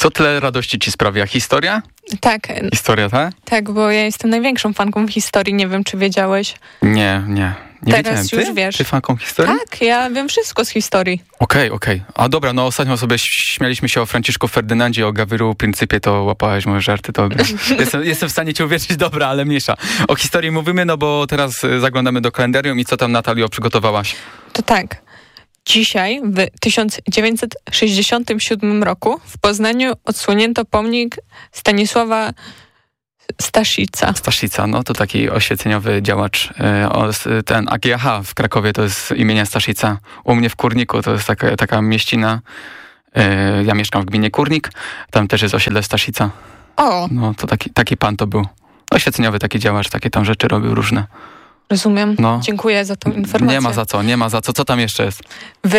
Co tyle radości ci sprawia? Historia? Tak. Historia, tak? Tak, bo ja jestem największą fanką historii, nie wiem, czy wiedziałeś. Nie Teraz wiedziałem. już wiesz. Ty fanką historii? Tak, ja wiem wszystko z historii. Okej. A dobra, no ostatnio sobie śmialiśmy się o Franciszku Ferdynandzie, o Gavrilo Principie, to łapałeś moje żarty, to jestem w stanie ci uwierzyć, dobra, ale mniejsza. O historii mówimy, no bo teraz zaglądamy do kalendarium i co tam, Natalio, przygotowałaś? To tak. Dzisiaj, w 1967 roku, w Poznaniu odsłonięto pomnik Stanisława Staszica. No to taki oświeceniowy działacz. Ten AGH w Krakowie to jest imienia Staszica. U mnie w Kurniku to jest taka mieścina. Ja mieszkam w gminie Kurnik. Tam też jest osiedle Staszica. O! No to taki pan to był. Oświeceniowy taki działacz, takie tam rzeczy robił różne. Rozumiem. No. Dziękuję za tą informację. Nie ma za co. Co tam jeszcze jest? W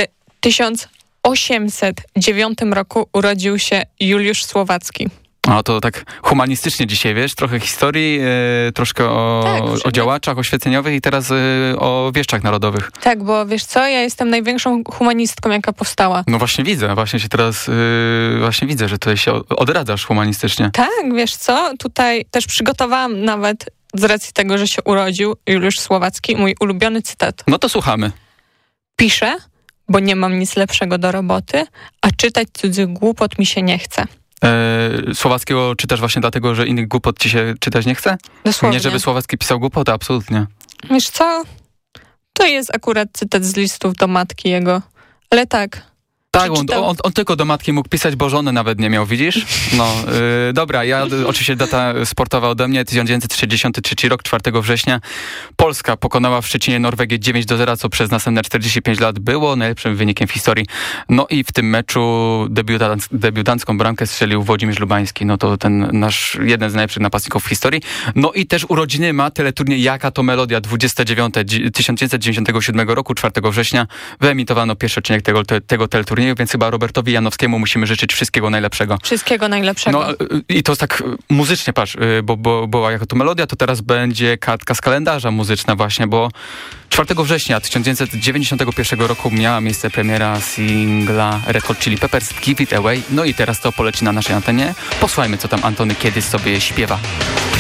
1809 roku urodził się Juliusz Słowacki. No to tak humanistycznie dzisiaj, wiesz, trochę historii, troszkę o działaczach oświeceniowych i teraz o wieszczach narodowych. Tak, bo wiesz co, ja jestem największą humanistką, jaka powstała. No właśnie widzę, że tutaj się odradzasz humanistycznie. Tak, wiesz co, tutaj też przygotowałam nawet z racji tego, że się urodził Juliusz Słowacki, mój ulubiony cytat. No to słuchamy. Piszę, bo nie mam nic lepszego do roboty, a czytać cudzych głupot mi się nie chce. Słowackiego czytasz właśnie dlatego, że innych głupot ci się czytać nie chce? Dosłownie. Nie, żeby Słowacki pisał głupoty, absolutnie. Wiesz co? To jest akurat cytat z listów do matki jego. Ale tak. Tak, on tylko do matki mógł pisać, bo żony nawet nie miał, widzisz? No, dobra, ja oczywiście data sportowa ode mnie, 1963 rok, 4 września. Polska pokonała w Szczecinie Norwegię 9-0, co przez następne 45 lat było najlepszym wynikiem w historii. No i w tym meczu debiutancką bramkę strzelił Włodzimierz Lubański. No to ten nasz jeden z najlepszych napastników w historii. No i też urodziny ma teleturniej Jaka to Melodia, 29 1997 roku, 4 września. Wyemitowano pierwszy odcinek tego teleturnieju, więc chyba Robertowi Janowskiemu musimy życzyć wszystkiego najlepszego. Wszystkiego najlepszego. No i to tak muzycznie, patrz, bo była Jaka to Melodia, to teraz będzie kartka z kalendarza muzyczna właśnie, bo 4 września 1991 roku miała miejsce premiera singla Red Hot Chili Peppers Give It Away. No i teraz to poleci na naszej antenie. Posłuchajmy, co tam Antony kiedyś sobie śpiewa.